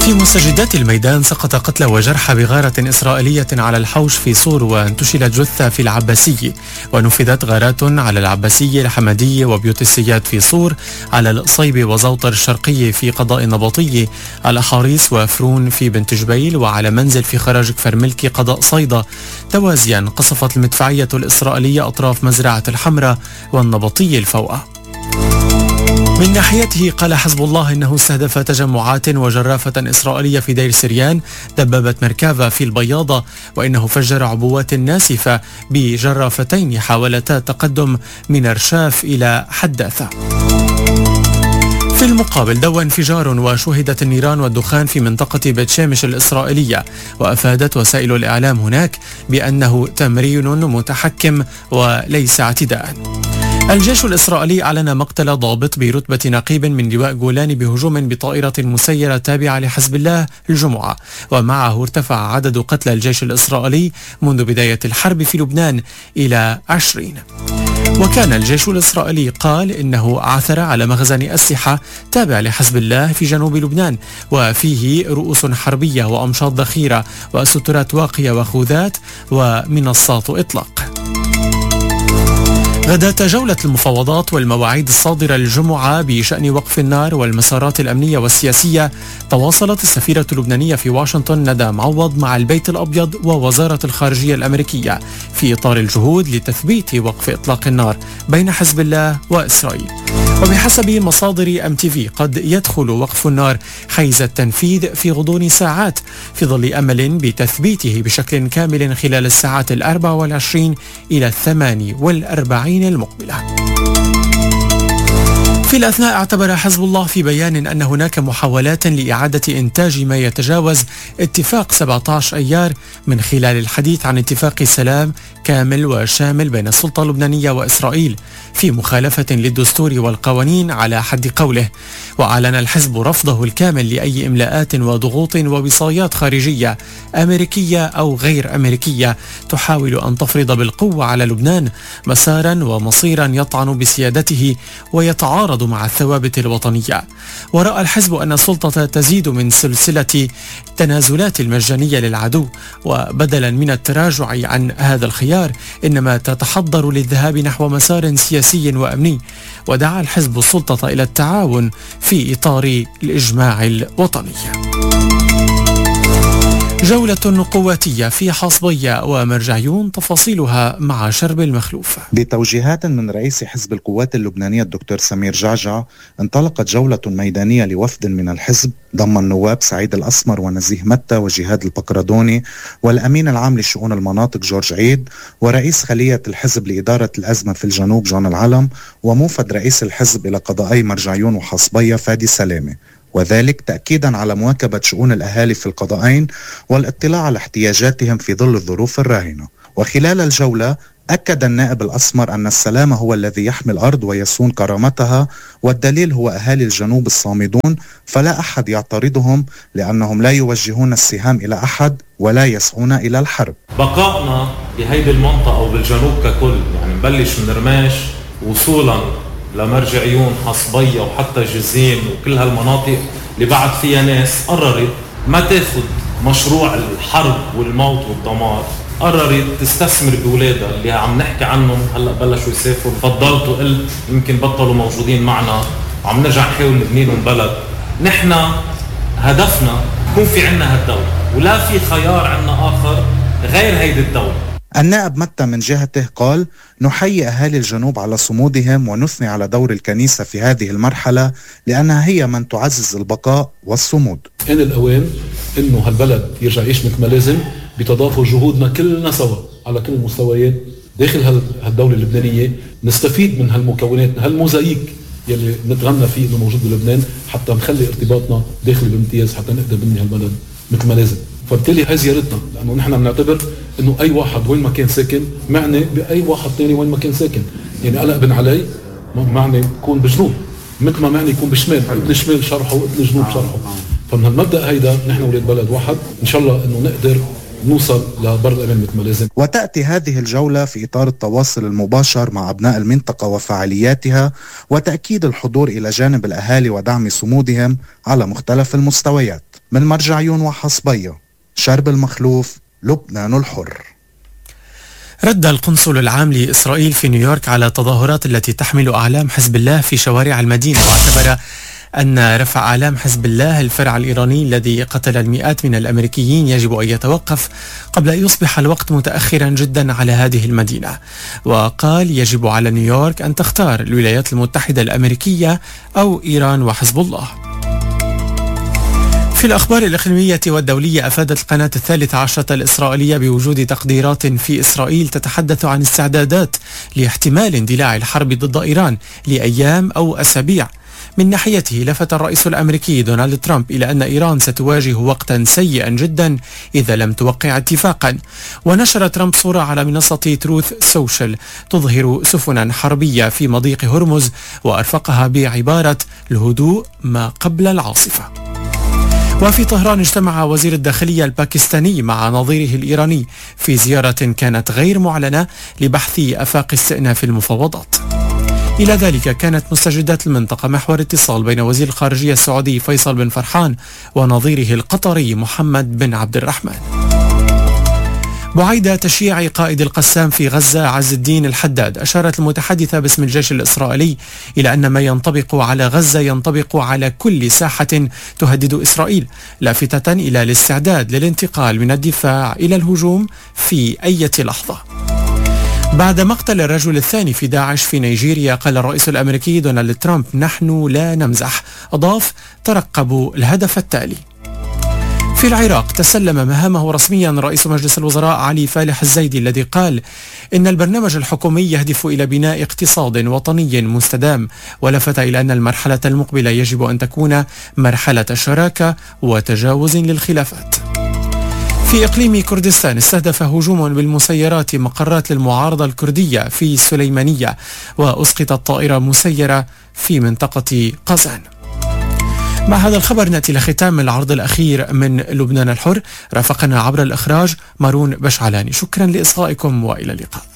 في مستجدات الميدان سقط قتلى وجرحى بغارة إسرائيلية على الحوش في صور، وانتشلت جثة في العباسي، ونفذت غارات على العباسي الحمدي وبيوت السياد في صور، على القصيب وزوطر الشرقي في قضاء النبطي، على حاريس وفرون في بنت جبيل، وعلى منزل في خراج كفر ملكي قضاء صيدا. توازيا قصفت المدفعية الإسرائيلية أطراف مزرعة الحمراء والنبطي الفوقة. من ناحيته قال حزب الله إنه استهدف تجمعات وجرافة إسرائيلية في دير سريان، دبابة مركافة في البياضة، وإنه فجر عبوات ناسفة بجرافتين حاولتا التقدم من رشاف إلى حداثة. في المقابل دوى انفجار وشهدت النيران والدخان في منطقة بيت شامش الإسرائيلية، وأفادت وسائل الإعلام هناك بأنه تمرين متحكم وليس اعتداء. الجيش الإسرائيلي أعلن مقتل ضابط برتبة نقيب من لواء جولان بهجوم بطائرة مسيرة تابعة لحزب الله الجمعة، ومعه ارتفع عدد قتلى الجيش الإسرائيلي منذ بداية الحرب في لبنان إلى 20. وكان الجيش الإسرائيلي قال إنه عثر على مخزن أسلحة تابع لحزب الله في جنوب لبنان، وفيه رؤوس حربية وأمشاط ذخيرة وسترات واقية وخوذات ومنصات إطلاق. غدات جولة المفاوضات والمواعيد الصادرة الجمعة بشأن وقف النار والمسارات الأمنية والسياسية. تواصلت السفيرة اللبنانية في واشنطن ندى معوض مع البيت الأبيض ووزارة الخارجية الأمريكية في إطار الجهود لتثبيت وقف إطلاق النار بين حزب الله وإسرائيل. وبحسب مصادر MTV قد يدخل وقف النار حيز التنفيذ في غضون ساعات، في ظل أمل بتثبيته بشكل كامل خلال الساعات 24 إلى 48 المقبلة. في الأثناء اعتبر حزب الله في بيان أن هناك محاولات لإعادة إنتاج ما يتجاوز اتفاق 17 أيار من خلال الحديث عن اتفاق سلام كامل وشامل بين السلطة اللبنانية وإسرائيل في مخالفة للدستور والقوانين على حد قوله. وأعلن الحزب رفضه الكامل لأي إملاءات وضغوط ووصايات خارجية أمريكية أو غير أمريكية تحاول أن تفرض بالقوة على لبنان مسارا ومصيرا يطعن بسيادته ويتعارض مع الثوابت الوطنية. ورأى الحزب أن السلطة تزيد من سلسلة التنازلات المجانية للعدو، وبدلا من التراجع عن هذا الخيار إنما تتحضر للذهاب نحو مسار سياسي وأمني. ودعا الحزب السلطة إلى التعاون في إطار الإجماع الوطني. جولة قواتية في حصبية ومرجعيون، تفاصيلها مع شرب المخلوف. بتوجيهات من رئيس حزب القوات اللبنانية الدكتور سمير جعجع، انطلقت جولة ميدانية لوفد من الحزب ضم النواب سعيد الأسمر ونزيه متى وجهاد البقردوني والأمين العام لشؤون المناطق جورج عيد ورئيس خلية الحزب لإدارة الأزمة في الجنوب جون العلم، وموفد رئيس الحزب إلى قضائي مرجعيون وحصبية فادي سلامة، وذلك تأكيدا على مواكبة شؤون الأهالي في القضائين والاطلاع على احتياجاتهم في ظل الظروف الراهنة. وخلال الجولة أكد النائب الأسمر أن السلام هو الذي يحمي الأرض ويصون كرامتها، والدليل هو أهالي الجنوب الصامدون، فلا أحد يعترضهم لأنهم لا يوجهون السهام إلى أحد ولا يسعون إلى الحرب. بقائنا بهيدي المنطقة وبالجنوب ككل، يعني نبلش من رماش وصولا لمرجعيون حصبية وحتى جزين وكل هالمناطق اللي بعد فيها ناس قررت ما تاخد مشروع الحرب والموت والدمار، قررت تستثمر بولادها اللي عم نحكي عنهم هلأ بلشوا يسافروا. فضلت وقلت يمكن بطلوا موجودين معنا وعم نرجع نحاول نبني لهم بلد. نحن هدفنا يكون في عنا هالدولة ولا في خيار عنا آخر غير هيدي الدولة. النائب متى من جهته قال: نحيي أهالي الجنوب على صمودهم ونثني على دور الكنيسة في هذه المرحلة لأنها هي من تعزز البقاء والصمود. إن الأوان إنه هالبلد يرجع يعيش مثل ما لازم بتضافر جهودنا كلنا سوا على كل المستويات داخل هالدولة اللبنانية، نستفيد من هالمكونات هالموزايك يلي نتغنى فيه إنه موجود بلبنان حتى نخلي ارتباطنا داخل بامتياز حتى نقدر نبني هالبلد مثل ما لازم. فبالتالي هاي زيارتنا، لأنه نحن بنعتبر إنه أي واحد وين ما كان ساكن معني بأي واحد تاني وين ما كان ساكن. يعني أنا ابن علي معني يكون بجنوب مثل ما معني يكون بشمال، ابن شمال شرحه وابن جنوب شرحه. فمن هالمبدأ هيدا نحن ولاد بلد واحد، إن شاء الله إنه نقدر نوصل لبر الأمان مثل ما لازم. وتأتي هذه الجولة في إطار التواصل المباشر مع أبناء المنطقة وفعالياتها وتأكيد الحضور إلى جانب الأهالي ودعم صمودهم على مختلف المستويات. من مرجعيون وحصبية، شرب المخلوف، لبنان الحر. رد القنصل العام لإسرائيل في نيويورك على التظاهرات التي تحمل أعلام حزب الله في شوارع المدينة، واعتبر أن رفع أعلام حزب الله الفرع الإيراني الذي قتل المئات من الأمريكيين يجب أن يتوقف قبل أن يصبح الوقت متأخرا جدا على هذه المدينة. وقال يجب على نيويورك أن تختار الولايات المتحدة الأمريكية أو إيران وحزب الله. في الأخبار الإقليمية والدولية، أفادت القناة 13 الإسرائيلية بوجود تقديرات في إسرائيل تتحدث عن استعدادات لاحتمال اندلاع الحرب ضد إيران لأيام أو أسابيع. من ناحيته لفت الرئيس الأمريكي دونالد ترامب إلى أن إيران ستواجه وقتا سيئا جدا إذا لم توقع اتفاقا. ونشر ترامب صورة على منصة تروث سوشيال تظهر سفنا حربية في مضيق هرمز، وأرفقها بعبارة الهدوء ما قبل العاصفة. وفي طهران اجتمع وزير الداخلية الباكستاني مع نظيره الإيراني في زيارة كانت غير معلنة لبحث آفاق استئناف المفاوضات. إلى ذلك كانت مستجدات المنطقة محور اتصال بين وزير الخارجية السعودي فيصل بن فرحان ونظيره القطري محمد بن عبد الرحمن. بعيد تشييع قائد القسام في غزة عز الدين الحداد، أشارت المتحدثة باسم الجيش الإسرائيلي إلى أن ما ينطبق على غزة ينطبق على كل ساحة تهدد إسرائيل، لافتة إلى الاستعداد للانتقال من الدفاع إلى الهجوم في أي لحظة. بعد مقتل الرجل الثاني في داعش في نيجيريا، قال الرئيس الأمريكي دونالد ترامب نحن لا نمزح. أضاف ترقبوا الهدف التالي. في العراق تسلم مهامه رسميا رئيس مجلس الوزراء علي فالح الزيدي، الذي قال إن البرنامج الحكومي يهدف إلى بناء اقتصاد وطني مستدام، ولفت إلى أن المرحلة المقبلة يجب أن تكون مرحلة شراكة وتجاوز للخلافات. في إقليم كردستان استهدف هجوم بالمسيرات مقرات للمعارضة الكردية في سليمانية، وأسقطت طائرة مسيرة في منطقة قزان. مع هذا الخبر نأتي لختام العرض الأخير من لبنان الحر. رافقنا عبر الإخراج مارون بشعلاني. شكرا لإصغائكم وإلى اللقاء.